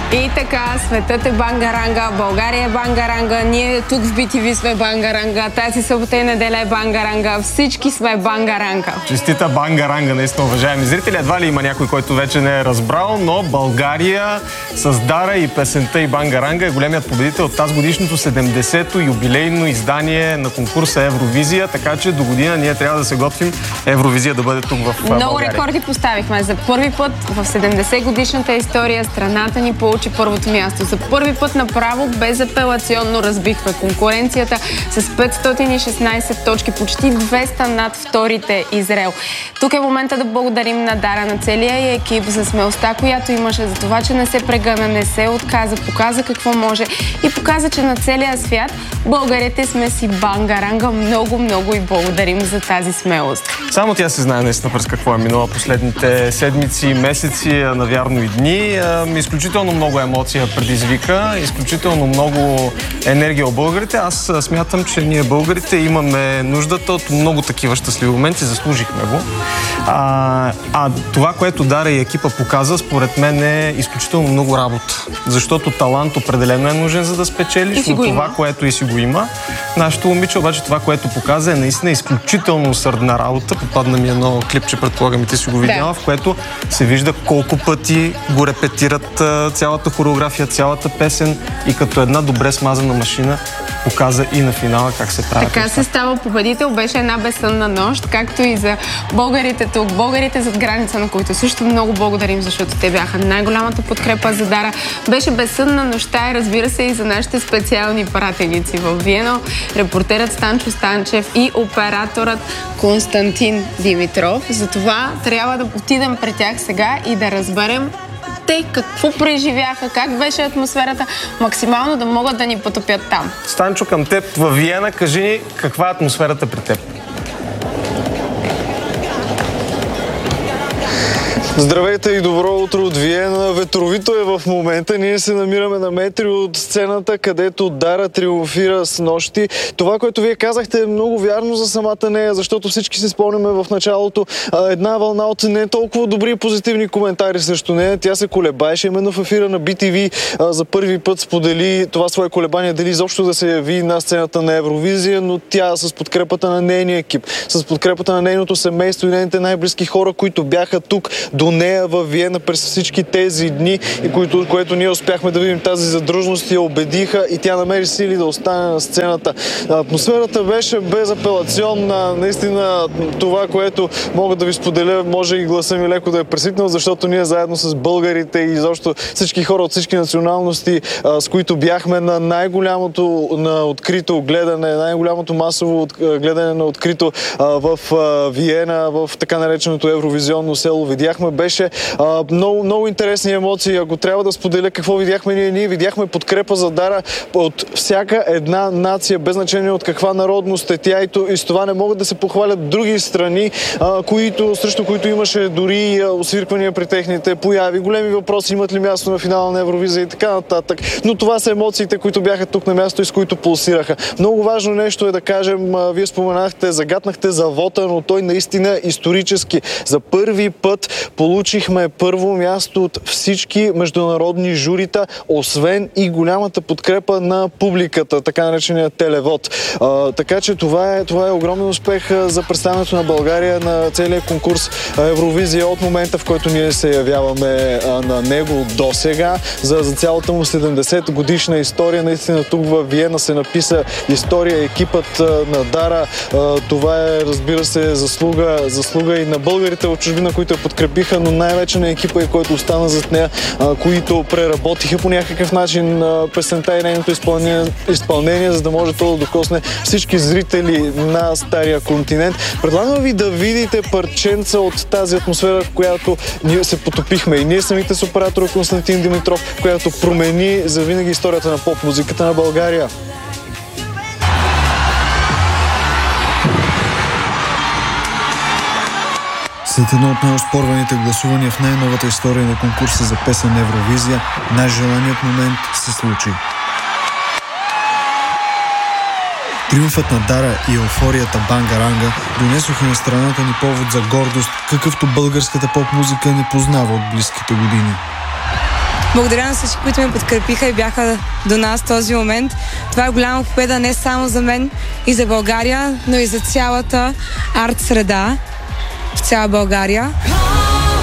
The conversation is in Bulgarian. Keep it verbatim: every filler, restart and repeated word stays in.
И така, светът е бангаранга, България е бангаранга, ние тук в Би Ти Ви сме бангаранга, тази събота и неделя е бангаранга, всички сме бангаранга. Честита бангаранга, наистина, уважаеми зрители. Едва ли има някой, който вече не е разбрал, но България с Дара и песента и бангаранга е големият победител от тази годишното седемдесето юбилейно издание на конкурса Евровизия, така че до година ние трябва да се готвим Евровизия да бъде тук в България. Много рекорди поставихме. За първи път в седемдесет годишната история страната ни получи първото място. За първи път направо безапелационно разбихме конкуренцията с петстотин и шестнадесет точки, почти двеста над вторите Израел. Тук е момента да благодарим на Дара, на целия и екип за смелостта, която имаше, за това, че не се прегъна, не се отказа, показа какво може и показа, че на целия свят българите сме си бангаранга. Много, много и благодарим за тази смелост. Само тя се знае наистина през какво е минала последните седмици, месеци, навярно и дни. Изключително много емоция предизвика, изключително много енергия от българите. Аз смятам, че ние българите имаме нуждата от много такива щастливи моменти, заслужихме го. А, а това, което Дара и екипа показа, според мен е изключително много работа. Защото талант определено е нужен, за да спечелиш, но това, има. което и си го има. Нашето момиче, обаче, това, което показа, е наистина изключително усърдна работа. Попадна ми едно клипче, предполагам и ти си го видяла, да. в което се вижда колко пъти го репетират цялата хореография, цялата песен и като една добре смазана машина показа и на финала как се прави. Така се става победител. Беше една безсънна нощ, както и за българите тук, българите зад граница, на които също много благодарим, защото те бяха най-голямата подкрепа за Дара. Беше безсънна нощта и разбира се и за нашите специални пратеници в Виена, репортерът Станчо Станчев и операторът Константин Димитров. Затова трябва да отидем при тях сега и да разберем те какво преживяха, как беше атмосферата, максимално да могат да ни потопят там. Станчо, към теб във Виена, кажи ни каква е атмосферата при теб? Здравейте и добро утро от Виена. Ветровито е в момента. Ние се намираме на метри от сцената, където Дара триумфира с нощи. Това, което вие казахте, е много вярно за самата нея, защото всички се спомняме в началото една вълна от не толкова добри и позитивни коментари срещу нея. Тя се колебаеше именно в ефира на Би Ти Ви. За първи път сподели това свое колебание, дали изобщо да се яви на сцената на Евровизия, но тя с подкрепата на нейния екип, с подкрепата на нейното семейство и нейните най-близки хора, които бяха тук до нея във Виена през всички тези дни, и което, което ние успяхме да видим тази задружност, я убедиха и тя намери сили да остане на сцената. Атмосферата беше безапелационна. Наистина това, което мога да ви споделя, може и гласа ми леко да е пресипнал, защото ние заедно с българите и изобщо всички хора от всички националности, с които бяхме на най-голямото на открито гледане, най-голямото масово гледане на открито в Виена, в така нареченото евровизионно село, видяхме, беше а, много, много интересни емоции. Ако трябва да споделя какво видяхме ние, ние видяхме подкрепа за Дара от всяка една нация, без значение от каква народност е тя, и, и с това не могат да се похвалят други страни, а, които, срещу които имаше дори а, освирквания при техните появи, големи въпроси, имат ли място на финала на Евровизия и така нататък. Но това са емоциите, които бяха тук на място и с които пулсираха. Много важно нещо е да кажем, а, вие споменахте, загатнахте за вота, но той наистина исторически. За първи път получихме първо място от всички международни журита, освен и голямата подкрепа на публиката, така наречения телевод. А, така че това е, това е огромен успех за представянето на България на целия конкурс Евровизия от момента, в който ние се явяваме а, на него до сега. За, за цялата му седемдесет годишна история, наистина тук във Виена се написа история. Екипът а, на Дара, а, това е, разбира се, заслуга, заслуга и на българите от чужбина, които я подкрепиха, но най-вече на екипа, който остана зад нея, а, които преработиха по някакъв начин а, песента и нейното изпълнение, изпълнение, за да може то да докосне всички зрители на Стария континент. Предлагам ви да видите парченца от тази атмосфера, в която ние се потопихме. И ние самите с оператора Константин Димитров, която промени завинаги историята на поп-музиката на България. След едно от най-оспорваните гласувания в най-новата история на конкурса за песен Евровизия, най-желаният момент се случи. Триумфът на Дара и еуфорията бангаранга донесоха на страната ни повод за гордост, какъвто българската поп-музика не познава от близките години. Благодаря на всички, които ме подкрепиха и бяха до нас в този момент. Това е голяма победа не само за мен и за България, но и за цялата арт среда в цяла България.